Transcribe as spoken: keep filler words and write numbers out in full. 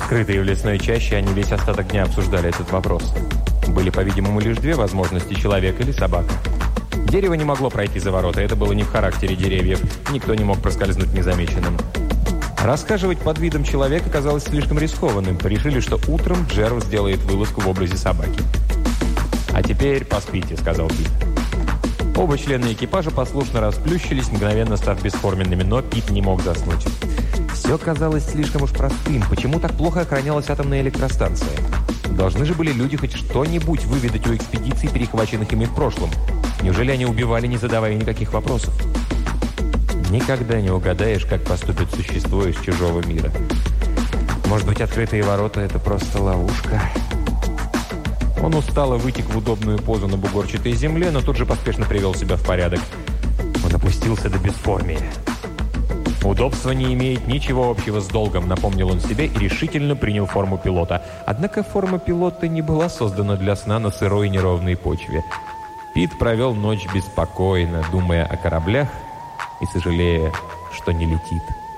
Скрытые в лесной чаще, они весь остаток дня обсуждали этот вопрос. Были, по-видимому, лишь две возможности – человек или собака. Дерево не могло пройти за ворота, это было не в характере деревьев. Никто не мог проскользнуть незамеченным. Расхаживать под видом человека казалось слишком рискованным. Решили, что утром Джеру сделает вылазку в образе собаки. «А теперь поспите», – сказал Пит. Оба члена экипажа послушно расплющились, мгновенно став бесформенными, но Пит не мог заснуть. Все казалось слишком уж простым. Почему так плохо охранялась атомная электростанция? Должны же были люди хоть что-нибудь выведать у экспедиций, перехваченных ими в прошлом. Неужели они убивали, не задавая никаких вопросов? Никогда не угадаешь, как поступит существо из чужого мира. Может быть, открытые ворота – это просто ловушка? Он устало вытек в удобную позу на бугорчатой земле, но тут же поспешно привел себя в порядок. Он опустился до бесформия. «Удобство не имеет ничего общего с долгом», — напомнил он себе и решительно принял форму пилота. Однако форма пилота не была создана для сна на сырой и неровной почве. Пит провел ночь беспокойно, думая о кораблях и сожалея, что не летит.